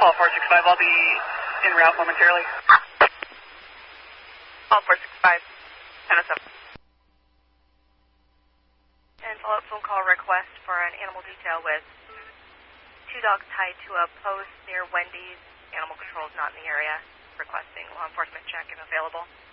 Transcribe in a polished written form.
Call 465, I'll be en route momentarily. Call 465, 1007. And follow-up phone call request for an animal detail with 2 dogs tied to a post near Wendy's. Animal control is not in the area. Requesting law enforcement check if available.